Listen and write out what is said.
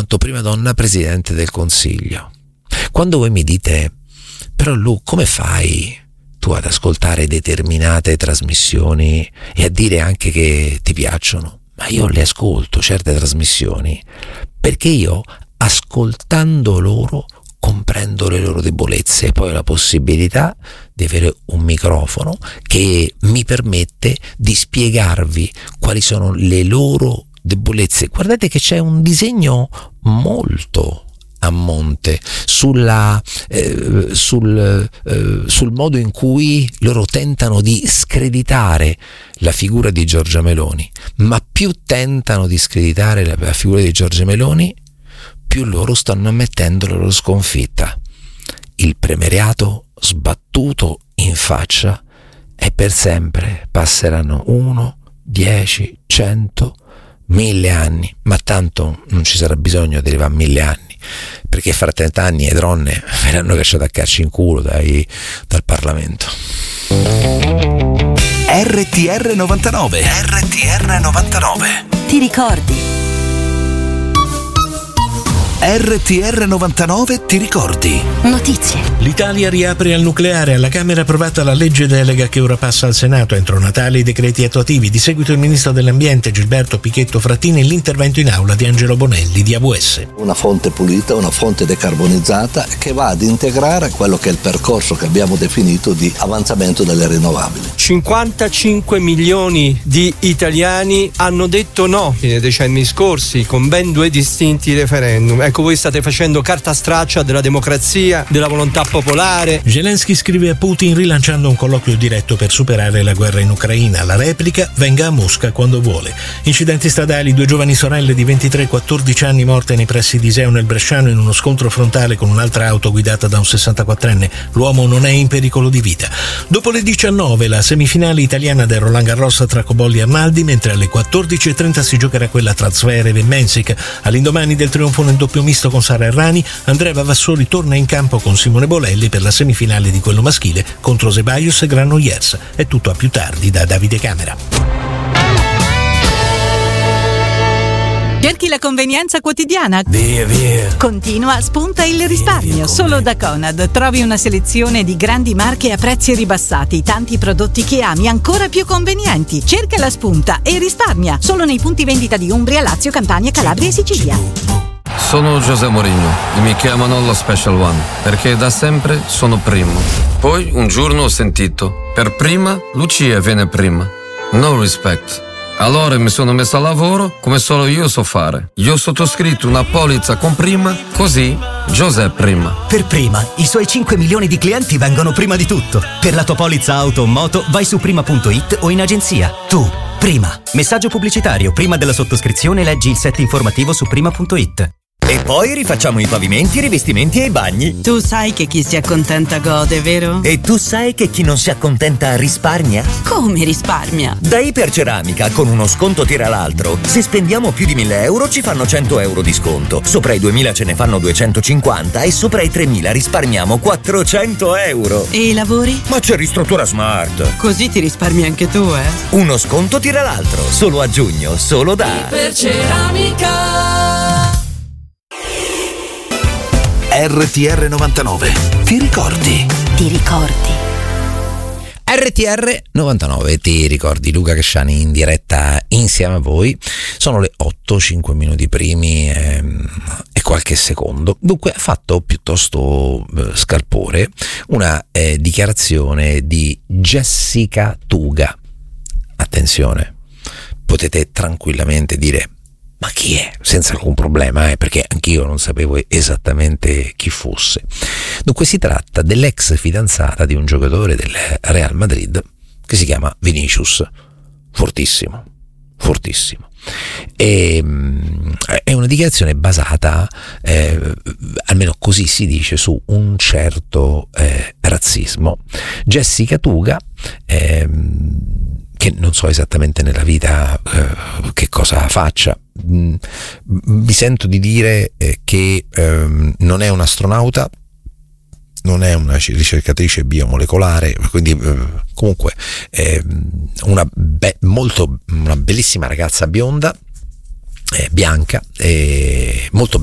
quanto prima donna Presidente del Consiglio. Quando voi mi dite, però Lu, come fai tu ad ascoltare determinate trasmissioni e a dire anche che ti piacciono? Ma io le ascolto certe trasmissioni perché io, ascoltando loro, comprendo le loro debolezze e poi ho la possibilità di avere un microfono che mi permette di spiegarvi quali sono le loro debolezze. Guardate che c'è un disegno molto a monte sul modo in cui loro tentano di screditare la figura di Giorgia Meloni, ma più tentano di screditare la figura di Giorgia Meloni, più loro stanno ammettendo la loro sconfitta. Il premierato sbattuto in faccia e per sempre passeranno 1, 10, 100, 1000 anni, ma tanto non ci sarà bisogno di arrivare a 1000 anni, perché fra 30 anni le donne verranno cacciate a calci in culo dal Parlamento. RTR 99. RTR 99. Ti ricordi? RTR 99 ti ricordi? Notizie. L'Italia riapre al nucleare. Alla Camera è approvata la legge delega che ora passa al Senato. Entro Natale i decreti attuativi. Di seguito il ministro dell'Ambiente Gilberto Pichetto Frattini e l'intervento in aula di Angelo Bonelli di AWS. Una fonte pulita, una fonte decarbonizzata che va ad integrare quello che è il percorso che abbiamo definito di avanzamento delle rinnovabili. 55 milioni di italiani hanno detto no nei decenni scorsi con ben 2 distinti referendum. Ecco, voi state facendo carta straccia della democrazia, della volontà popolare. Zelensky scrive a Putin rilanciando un colloquio diretto per superare la guerra in Ucraina. La replica: venga a Mosca quando vuole. Incidenti stradali, 2 giovani sorelle di 23 e 14 anni morte nei pressi di Iseo nel Bresciano in uno scontro frontale con un'altra auto guidata da un 64enne. L'uomo non è in pericolo di vita. Dopo le 19 la semifinale italiana del Roland Garros tra Cobolli e Arnaldi, mentre alle 14.30 si giocherà quella tra Zverev e Mensik. All'indomani del trionfo nel doppio misto con Sara Errani, Andrea Vavassori torna in campo con Simone Bolelli per la semifinale di quello maschile contro Zeballos e Granollers. È tutto a più tardi da Davide Camera. Cerchi la convenienza quotidiana? Via. Continua, spunta il risparmio. Solo da Conad trovi una selezione di grandi marche a prezzi ribassati, tanti prodotti che ami ancora più convenienti. Cerca la spunta e risparmia. Solo nei punti vendita di Umbria, Lazio, Campania, Calabria e Sicilia. Sono José Mourinho e mi chiamano lo Special One perché da sempre sono primo. Poi un giorno ho sentito: per prima Lucia viene prima. No respect. Allora mi sono messo a lavoro come solo io so fare. Io ho sottoscritto una polizza con prima, così José prima. Per prima, i suoi 5 milioni di clienti vengono prima di tutto. Per la tua polizza auto o moto vai su prima.it o in agenzia. Tu, prima. Messaggio pubblicitario: prima della sottoscrizione leggi il set informativo su prima.it. E poi rifacciamo i pavimenti, i rivestimenti e i bagni. Tu sai che chi si accontenta gode, vero? E tu sai che chi non si accontenta risparmia? Come risparmia? Da Iperceramica, con uno sconto tira l'altro. Se spendiamo più di 1.000 euro ci fanno 100 euro di sconto. Sopra i 2.000 ce ne fanno 250 e sopra i 3.000 risparmiamo 400 euro. E i lavori? Ma c'è Ristruttura Smart. Così ti risparmi anche tu, eh? Uno sconto tira l'altro. Solo a giugno, solo da Iperceramica. RTR 99. Ti ricordi? Ti ricordi? RTR 99, ti ricordi? Luca Casciani in diretta insieme a voi. Sono le 8, 5 minuti primi e qualche secondo. Dunque ha fatto piuttosto scalpore una dichiarazione di Jessica Tuga. Attenzione, potete tranquillamente dire: ma chi è? Senza alcun problema, perché anch'io non sapevo esattamente chi fosse. Dunque si tratta dell'ex fidanzata di un giocatore del Real Madrid che si chiama Vinicius. Fortissimo. È una dichiarazione basata, almeno così si dice, su un certo razzismo. Jessica Tuga, che non so esattamente nella vita che cosa faccia, mi sento di dire che non è un'astronauta, non è una ricercatrice biomolecolare, quindi comunque una bellissima ragazza bionda, bianca, molto